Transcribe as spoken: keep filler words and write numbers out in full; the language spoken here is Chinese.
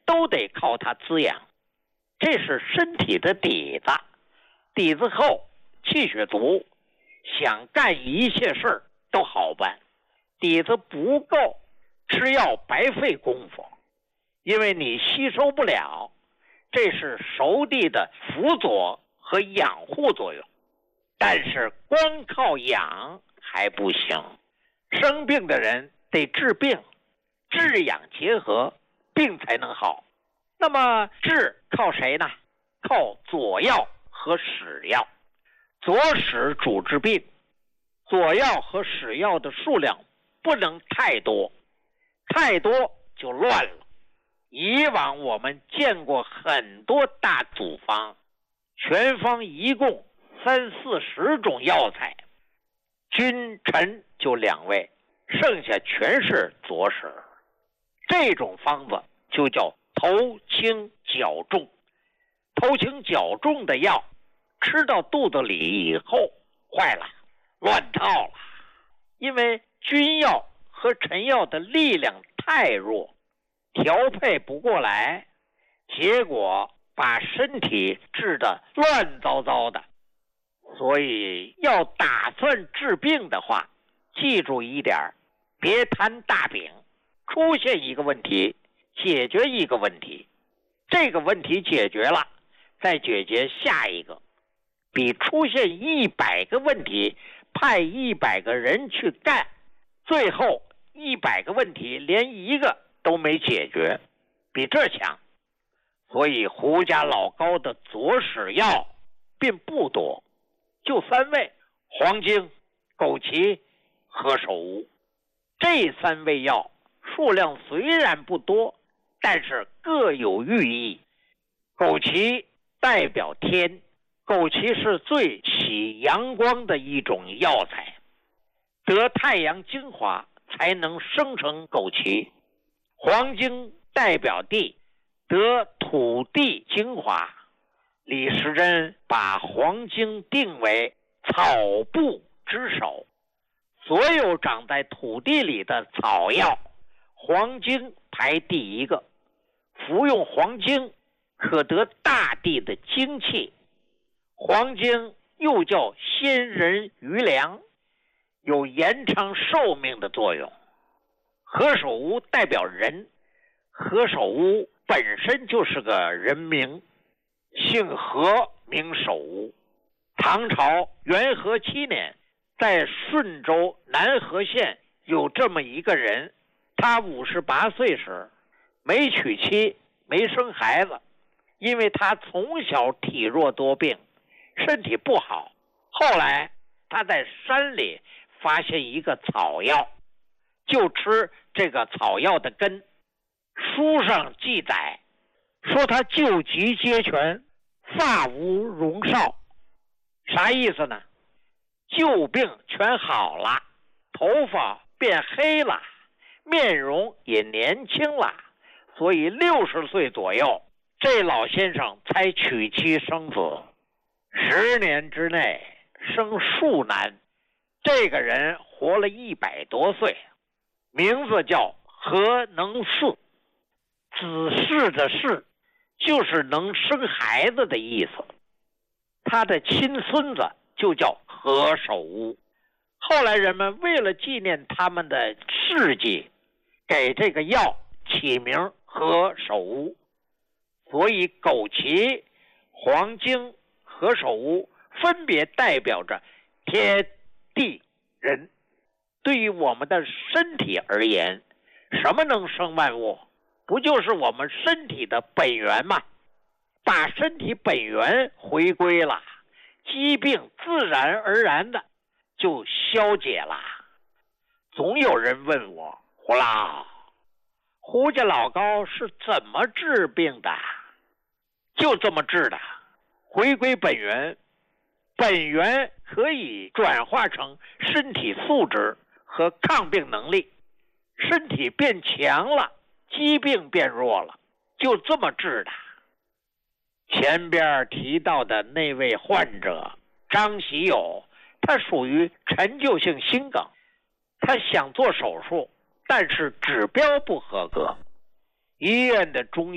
都得靠它滋养。这是身体的底子，底子厚，气血足，想干一切事儿都好办。底子不够，吃药白费功夫，因为你吸收不了，这是熟地的辅佐和养护作用。但是光靠养还不行，生病的人得治病，治养结合，病才能好。那么治靠谁呢？靠佐药和使药。佐使主治病，佐药和使药的数量不能太多，太多就乱了。以往我们见过很多大组方，全方一共三四十种药材，君臣就两位，剩下全是佐使。这种方子就叫头轻脚重。头轻脚重的药吃到肚子里以后坏了，乱套了。因为君药和臣药的力量太弱，调配不过来，结果把身体治得乱糟糟的。所以要打算治病的话，记住一点，别摊大饼，出现一个问题解决一个问题，这个问题解决了再解决下一个，比出现一百个问题派一百个人去干，最后一百个问题连一个都没解决，比这强。所以胡家老高的佐使药并不多，就三味：黄精、枸杞、何首乌。这三味药数量虽然不多，但是各有寓意。枸杞代表天，枸杞是最起阳光的一种药材，得太阳精华才能生成枸杞。黄精代表地，得土地精华。李时珍把黄精定为草部之首，所有长在土地里的草药，黄精排第一个。服用黄精可得大地的精气。黄精又叫仙人余粮，有延长寿命的作用。何首乌代表人，何首乌本身就是个人名，姓何名首乌。唐朝元和七年，在顺州南河县有这么一个人，他五十八岁时没娶妻，没生孩子，因为他从小体弱多病，身体不好。后来他在山里发现一个草药，就吃这个草药的根。书上记载说他救急皆全，发无荣少。啥意思呢？旧病全好了，头发变黑了，面容也年轻了，所以六十岁左右，这老先生才娶妻生子。十年之内生数男，这个人活了一百多岁，名字叫何能嗣。子嗣的嗣就是能生孩子的意思。他的亲孙子就叫何首乌。后来人们为了纪念他们的事迹，给这个药起名何首乌。所以枸杞、黄精、何首乌分别代表着天地人。对于我们的身体而言，什么能生万物？不就是我们身体的本源吗？把身体本源回归了，疾病自然而然的就消解了。总有人问我，胡老，胡家老高是怎么治病的？就这么治的，回归本源。本源可以转化成身体素质和抗病能力，身体变强了，疾病变弱了，就这么治的。前边提到的那位患者张喜友，他属于陈旧性心梗，他想做手术，但是指标不合格，医院的中